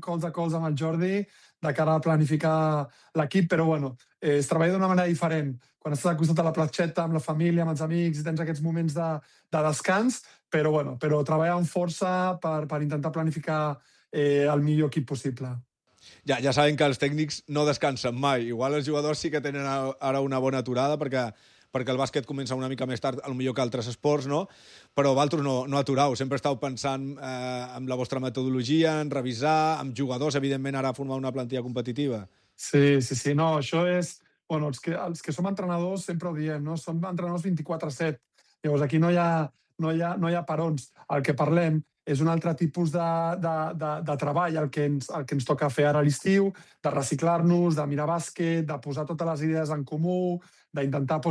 colze a colze amb el Jordi de cara a planificar l'equip, però bueno, es treballa d'una manera diferent. Quan estàs acostat a la platxeta amb la família, amb els amics, i tens aquests moments de descans, però treballa amb força per intentar planificar el millor equip possible. Ja saben que els tècnics no descansen mai. Igual els jugadors sí que tenen ara una bona aturada perquè el bàsquet comença una mica més tard, millor que altres esports, no? Però vosaltres no aturau. Sempre estàu pensant en la vostra metodologia, en revisar, amb jugadors, evidentment, ara formar una plantilla competitiva. Sí. No, això és... Bueno, els que som entrenadors sempre ho diem, no? Som entrenadors 24/7. Llavors, aquí no hi ha parons. El que parlem és un altre tipus de treball, el que ens toca fer ara a l'estiu, de reciclar-nos, de mirar bàsquet, de posar totes les idees en comú, d'intentar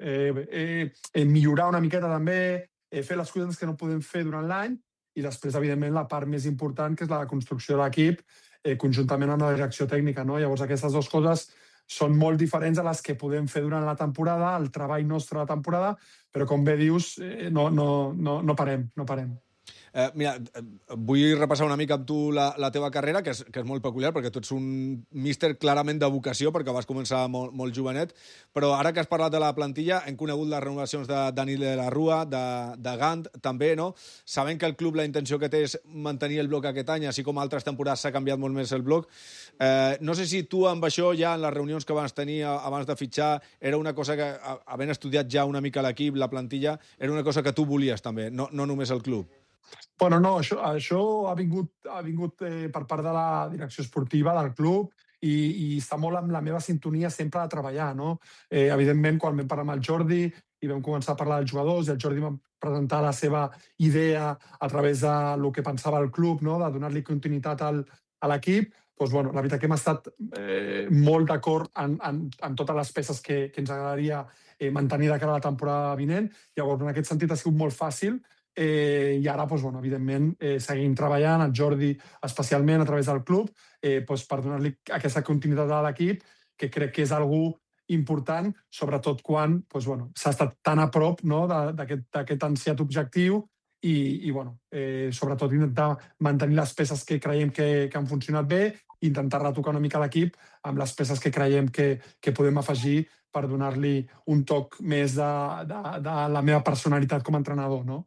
millorar una miqueta també, fer les coses que no podem fer durant l'any, i després, evidentment, la part més important, que és la construcció de l'equip, conjuntament amb la direcció tècnica, no? Llavors, aquestes dues coses són molt diferents a les que podem fer durant la temporada, el treball nostre de la temporada, però, com bé dius, no parem. Mira, vull repassar una mica amb tu la teva carrera, que és molt peculiar, perquè tu ets un míster clarament de vocació, perquè vas començar molt jovenet, però ara que has parlat de la plantilla, hem conegut les renovacions de Dani de la Rua, de Gant, també, no? Sabem que el club la intenció que té és mantenir el bloc aquest any, així com altres temporades s'ha canviat molt més el bloc. No sé si tu amb això, ja en les reunions que vas tenir abans de fitxar, era una cosa que, havent estudiat ja una mica l'equip, la plantilla, era una cosa que tu volies també, no només el club. Bueno, no, això ha vingut per part de la direcció esportiva del club i està molt amb la meva sintonia sempre de treballar, no? Evidentment, quan vam parlar amb el Jordi i vam començar a parlar dels jugadors i el Jordi va presentar la seva idea a través del que pensava el club, no? De donar-li continuïtat a l'equip, doncs, bueno, la veritat que hem estat molt d'acord en totes les peces que ens agradaria mantenir de cara a la temporada vinent. Llavors, en aquest sentit ha sigut molt fàcil. I ara, evidentment, seguim treballant, el Jordi especialment a través del club, per donar-li aquesta continuïtat a l'equip, que crec que és algú important, sobretot quan s'ha estat tan a prop d'aquest ansiat objectiu i sobretot intentar mantenir les peces que creiem que han funcionat bé i intentar retocar una mica l'equip amb les peces que creiem que podem afegir per donar-li un toc més de la meva personalitat com a entrenador, no?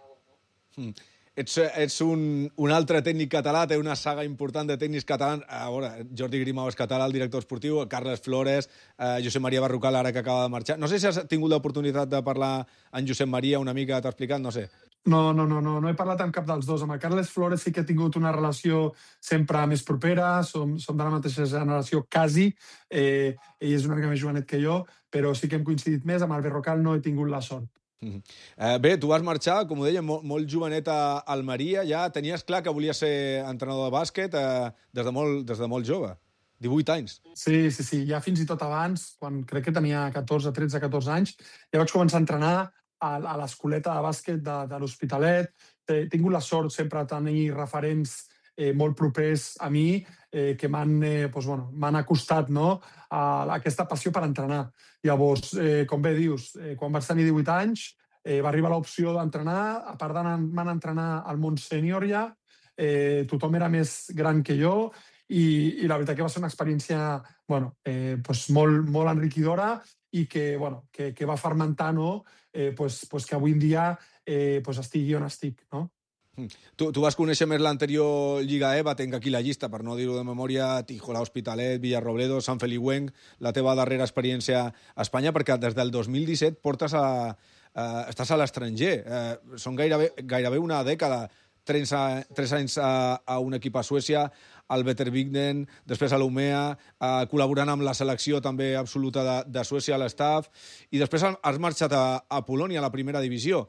Ets un altre tècnic català, té una saga important de tècnics catalans. A veure, Jordi Grimau és català, el director esportiu, Carles Flores, Josep Maria Barrucal, ara que acaba de marxar. No sé si has tingut l'oportunitat de parlar amb Josep Maria una mica, t'ha explicat, no sé. No he parlat amb cap dels dos. Amb el Carles Flores sí que he tingut una relació sempre més propera, som de la mateixa generació, quasi. Ell és una mica més jovenet que jo, però sí que hem coincidit més. Amb el Barrucal no he tingut la sort. Bé, tu vas marxar, com ho deia, molt jovenet a Almeria, ja tenies clar que volies ser entrenador de bàsquet des de molt jove, 18 anys. Sí, ja fins i tot abans, quan crec que tenia 13-14 anys, ja vaig començar a entrenar a l'escoleta de bàsquet de l'Hospitalet. He tingut la sort sempre de tenir referents molt propers a mi, que m'han acostat a aquesta passió per entrenar. Llavors, com bé dius, quan vaig tenir 18 anys, va arribar l'opció d'entrenar, a part d'anar a entrenar al món sènior ja, tothom era més gran que jo i la veritat que va ser una experiència molt enriquidora i que va fermentar que avui en dia estigui on estic, no? Tu vas conèixer més l'anterior Lliga EVA, tinc aquí la llista, per no dir-ho de memòria, Tijola, Hospitalet, Villarrobledo, Sant Feliuenc, la teva darrera experiència a Espanya, perquè des del 2017 estàs a l'estranger. Són gairebé una dècada, 3 anys a un equip a Suècia, al Vetervigden, després a l'Umea, col·laborant amb la selecció també absoluta de Suècia, a l'estaf, i després has marxat a Polònia, a la primera divisió.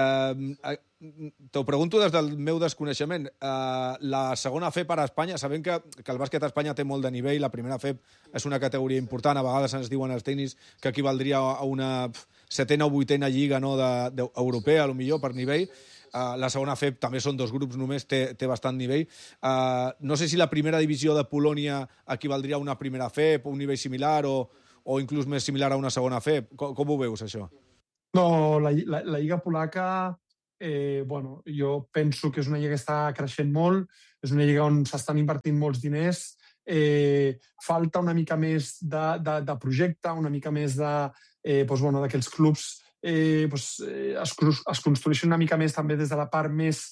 T'ho pregunto des del meu desconeixement. La segona FEP a Espanya, sabem que el bàsquet a Espanya té molt de nivell, la primera FEP és una categoria important, a vegades ens diuen els tècnics que equivaldria a una 7a o 8a lliga europea, potser per nivell. La segona FEP també són 2 grups només, té bastant nivell. No sé si la primera divisió de Polònia equivaldria a una primera FEP, un nivell similar o inclús més similar a una segona FEP. Com ho veus, això? No, la Lliga Polaca bueno, jo penso que és una lliga que està creixent molt, és una lliga on s'estan invertint molts diners, falta una mica més de projecte, una mica més doncs, bueno, que els clubs es construeixin una mica més també des de la part més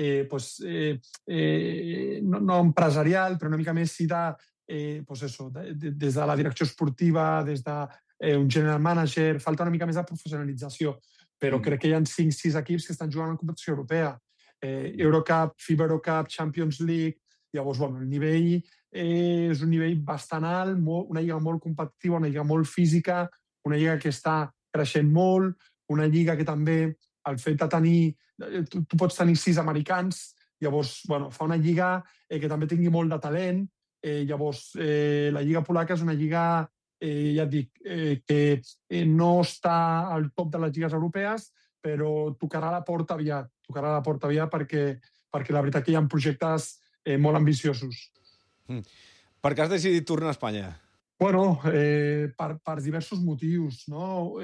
no empresarial, però una mica més sí des de la direcció esportiva, des d'un general manager, falta una mica més de professionalització, però crec que hi ha 5-6 equips que estan jugant en competició europea. Eurocup, FIBA Eurocup, Champions League. Llavors, bueno, el nivell és un nivell bastant alt, una lliga molt competitiva, una lliga molt física, una lliga que està creixent molt, una lliga que també, el fet de tenir... Tu pots tenir 6 americans, llavors, bueno, fa una lliga que també tingui molt de talent. Llavors, la lliga polaca és una lliga, ja et dic, que no està al top de les lligues europees, però tocarà la porta aviat, perquè la veritat que hi ha projectes molt ambiciosos. Per què has decidit tornar a Espanya? Bueno, per diversos motius, no?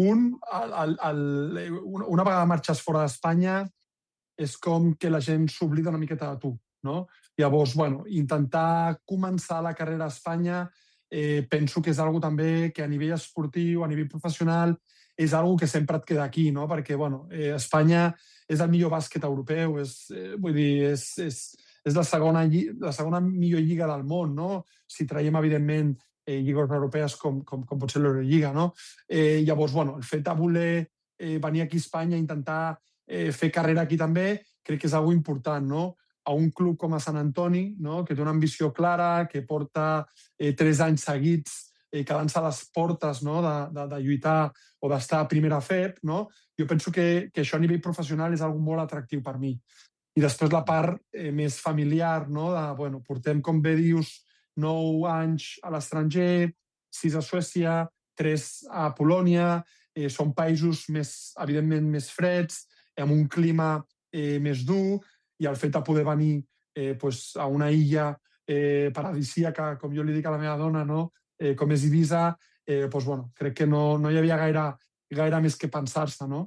Una vegada marxes fora d'Espanya és com que la gent s'oblida una miqueta de tu, no? Llavors, bueno, intentar començar la carrera a Espanya penso que és algo també que a nivell esportiu, a nivell professional, és algo que sempre et queda aquí, no? Perquè, bueno, Espanya és el millor bàsquet europeu, vull dir, és la segona millor lliga del món, no? Si traiem, evidentment, lligues europees com pot ser l'Eurolliga, no? Llavors, bueno, el fet de voler venir aquí a Espanya i intentar fer carrera aquí també, crec que és algo important, no? A un club com a Sant Antoni, no? Que té una ambició clara, que porta 3 anys seguits quedant-se a les portes, no? de lluitar o d'estar a primera FEP, no? Jo penso que això a nivell professional és algo molt atractiu per mi. I després la part més familiar, no? Bueno, portem, com bé dius, 9 anys a l'estranger, 6 a Suècia, 3 a Polònia, són països evidentment més freds, amb un clima més dur, i el fet de poder venir a una illa paradisíaca, com jo li dic a la meva dona, no? Com és Ibiza, bueno, crec que no hi havia gaire més que pensar-se, no?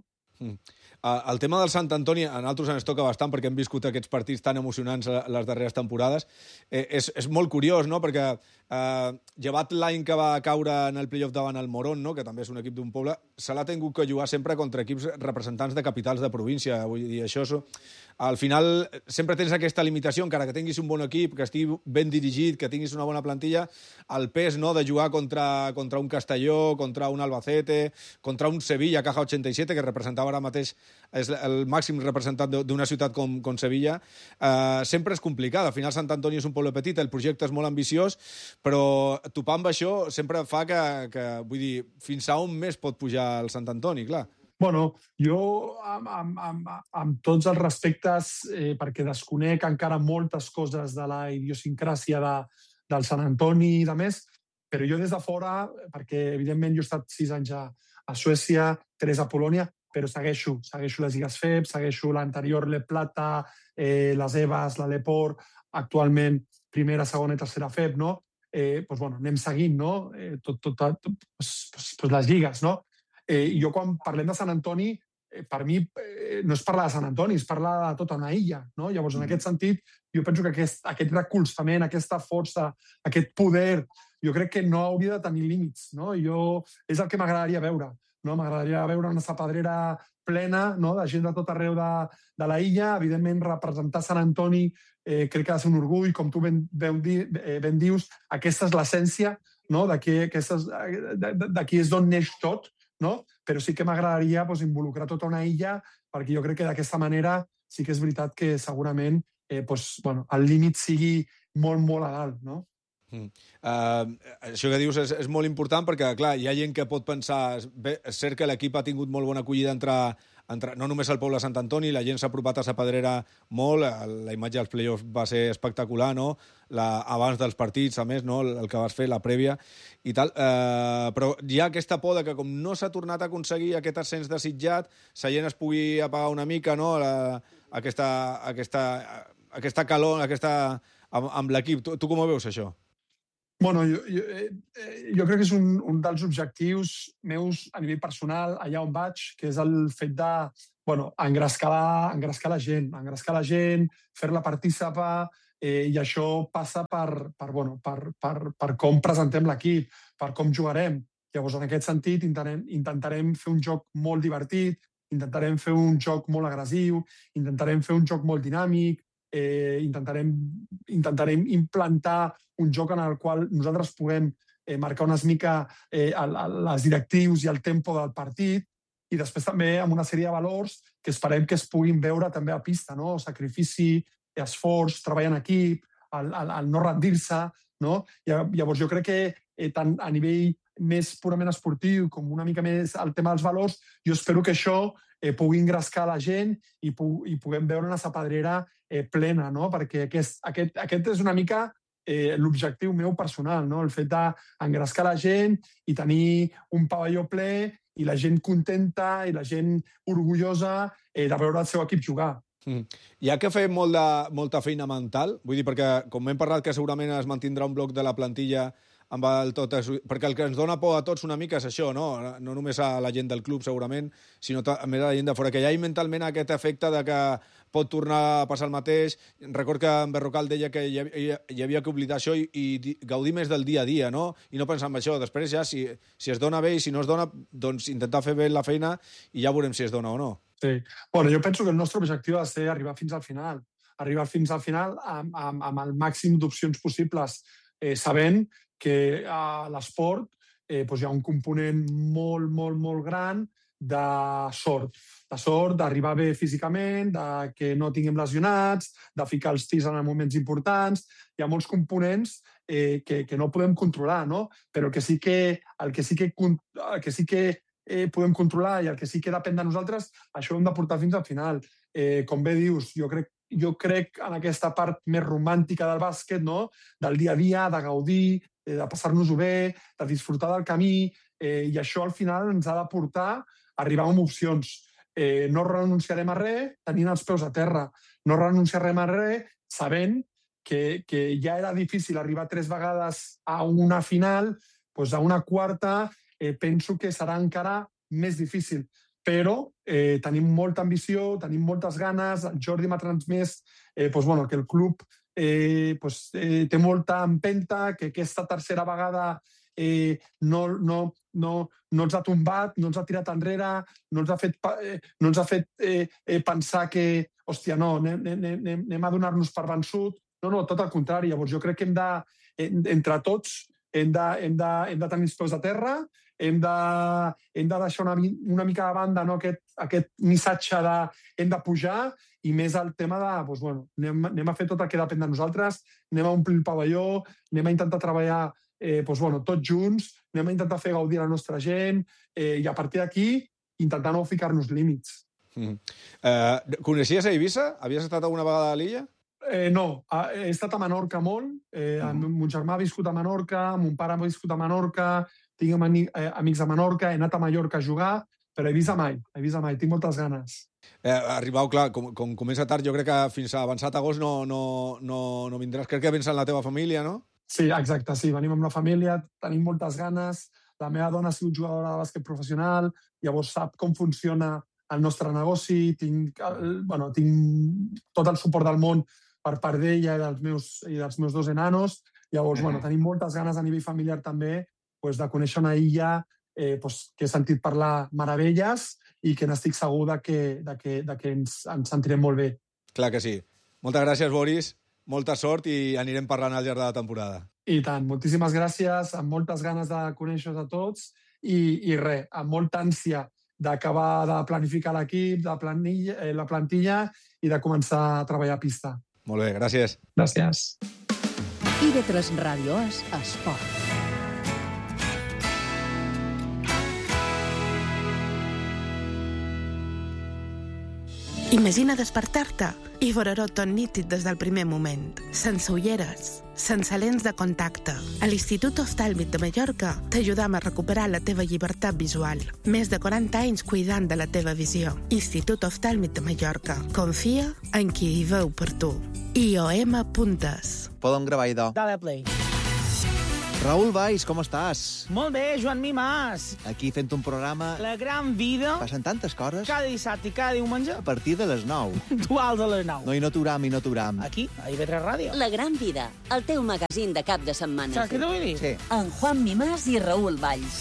El tema del Sant Antoni a nosaltres ens toca bastant perquè hem viscut aquests partits tan emocionants les darreres temporades. És molt curiós, no? Perquè llevat l'any que va caure en el playoff davant el Morón, no? Que també és un equip d'un poble, se l'ha tingut que jugar sempre contra equips representants de capitals de província. Vull dir, això al final sempre tens aquesta limitació, encara que tinguis un bon equip, que estigui ben dirigit, que tinguis una bona plantilla, el pes, no?, de jugar contra un Castelló, contra un Albacete, contra un Sevilla, Caja 87, que representava ara mateix, és el màxim representant d'una ciutat com Sevilla, sempre és complicat. Al final Sant Antoni és un poble petit, el projecte és molt ambiciós, però topar amb això sempre fa que vull dir, fins a on més pot pujar el Sant Antoni, clar. Bueno, jo, amb tots els respectes, perquè desconec encara moltes coses de la idiosincràsia del Sant Antoni i de més, però jo des de fora, perquè evidentment jo he estat 6 anys a Suècia, 3 a Polònia, però segueixo les lligues FEP, segueixo l'anterior Le Plata, les EVAs, la Leport, actualment primera, segona i tercera FEP, no? Bueno, anem seguint, no? Les lligues, no? I jo, quan parlem de Sant Antoni, per mi no és parlar de Sant Antoni, és parlar de tota una illa, no? Llavors, en aquest sentit, jo penso que aquest recolzament, aquesta força, aquest poder, jo crec que no hauria de tenir límits, no? És el que m'agradaria veure, no? M'agradaria veure una sapadrera plena, no?, de gent de tot arreu de la illa. Evidentment, representar Sant Antoni crec que ha de ser un orgull, com tu ben dius, aquesta és l'essència, no?, d'aquí és d'on neix tot, no? Però sí que m'agradaria involucrar tota una illa, perquè jo crec que d'aquesta manera sí que és veritat que segurament el límit sigui molt, molt a dalt, no? Això que dius és molt important perquè, clar, hi ha gent que pot pensar... Bé, és cert que l'equip ha tingut molt bona acollida entre no només el poble de Sant Antoni, la gent s'ha apropat a Sa Pedrera molt, la imatge dels playoffs va ser espectacular, no? Abans dels partits, a més, no? El que vas fer, la prèvia i tal, però hi ha aquesta por que com no s'ha tornat a aconseguir aquest ascens desitjat, la gent es pugui apagar una mica, no?, aquesta calor amb l'equip. Tu com ho veus, això? Bueno, jo crec que és un dels objectius meus a nivell personal, allà on vaig, que és el fet engrescar la gent, fer-la partícipa, i això passa per com presentem l'equip, per com jugarem. Llavors, en aquest sentit, intentarem fer un joc molt divertit, intentarem fer un joc molt agressiu, intentarem fer un joc molt dinàmic, intentarem implantar un joc en el qual nosaltres puguem marcar una mica les directrius i el tempo del partit, i després també amb una sèrie de valors que esperem que es puguin veure també a pista, no? Sacrifici, esforç, treball en equip, el no rendir-se, no? Llavors jo crec que tant a nivell més purament esportiu com una mica més el tema dels valors, jo espero que això pugui engrescar la gent i puguem veure una sapadrera plena, no? Perquè aquest és una mica l'objectiu meu personal, no? El fet d'engrescar la gent i tenir un pavelló ple i la gent contenta i la gent orgullosa de veure el seu equip jugar. Hi ha que fer molta feina mental? Vull dir, perquè com hem parlat que segurament es mantindrà un bloc de la plantilla amb el tot... Perquè el que ens dona por a tots una mica és això, no? No només a la gent del club, segurament, sinó també a la gent de fora. Que hi ha mentalment aquest efecte de que pot tornar a passar el mateix. Record que en Berrocal deia que hi havia que oblidar això i gaudir més del dia a dia, no? I no pensar en això. Després ja, si es dona bé i si no es dona, doncs intentar fer bé la feina i ja veurem si es dona o no. Sí. Bueno, jo penso que el nostre objectiu ha de ser arribar fins al final. Arribar fins al final amb el màxim d'opcions possibles, sabent que a l'esport hi ha un component molt, molt, molt gran de sort. De sort, d'arribar bé físicament, de que no tinguem lesionats, de ficar els tirs en moments importants. Hi ha molts components que no podem controlar, no? Però el que sí que podem controlar i el que sí que depèn de nosaltres, això ho hem de portar fins al final. Com bé dius, jo crec en aquesta part més romàntica del bàsquet, no? Del dia a dia, de gaudir, de passar-nos-ho bé, de disfrutar del camí, i això al final ens ha de portar a arribar amb opcions. No renunciarem a res tenint els peus a terra. No renunciarem a res sabent que ja era difícil arribar 3 vegades a una final, doncs a una quarta penso que serà encara més difícil. Però tenim molta ambició, tenim moltes ganes. El Jordi m'ha transmès que el club té molta empenta, que aquesta tercera vegada no ens ha tombat, no ens ha tirat enrere, no ens ha fet pensar que, hòstia, no, anem a donar-nos per vençut. No, tot el contrari. Llavors jo crec que entre tots hem de tenir els peus a terra, hem de deixar una mica de banda, no, aquest missatge de hem de pujar, i més el tema de anem a fer tot el que depèn de nosaltres, anem a omplir el pavelló, anem a intentar treballar tots junts, anem a intentar fer gaudir la nostra gent, i a partir d'aquí intentar no ficar-nos límits. Coneixies a Eivissa? Havies estat alguna vegada a l'illa? No, he estat a Menorca molt. Mon germà ha viscut a Menorca, mon pare ha viscut a Menorca, tinc amics a Menorca, he anat a Mallorca a jugar, però a Eivissa mai, tinc moltes ganes. Arribau, clar, com comença tard, jo crec que fins a avançat agost no vindràs. Crec que vens amb la teva família, no? Sí, exacte, sí. Venim amb la família, tenim moltes ganes. La meva dona ha sigut jugadora de bàsquet professional, llavors sap com funciona el nostre negoci, tinc tot el suport del món per part d'ella i dels meus 2 enanos. Llavors, tenim moltes ganes a nivell familiar també de conèixer una illa que he sentit parlar meravelles i que n'estic segur que ens sentirem molt bé. Clar que sí. Moltes gràcies, Boris. Molta sort i anirem parlant al llarg de la temporada. I tant. Moltíssimes gràcies. Amb moltes ganes de conèixer-vos a tots i res, amb molta ànsia d'acabar de planificar l'equip, la plantilla i de començar a treballar a pista. Molt bé, gràcies. Gràcies. IB3 Ràdio és esport. Imagina despertar-te i veure-ho tot nítid des del primer moment. Sense ulleres, sense lents de contacte. A l'Institut Oftàlmic de Mallorca t'ajudam a recuperar la teva llibertat visual. Més de 40 anys cuidant de la teva visió. Institut Oftàlmic de Mallorca. Confia en qui hi veu per tu. IOM Puntes. Podem gravar idò. Dale play. Raül Valls, com estàs? Molt bé, Joan Mimàs. Aquí fent un programa... La gran vida. Passen tantes coses. Cada dissabte i cada diumenge. A partir de les 9. Puntuals a les 9. No hi no aturam. Aquí, a IB3 Ràdio. La gran vida, el teu magazín de cap de setmana. Saps què t'ho vull dir? Sí. En Juan Mimàs i Raül Valls.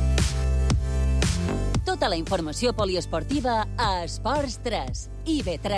Tota la informació poliesportiva a Esports 3. IB3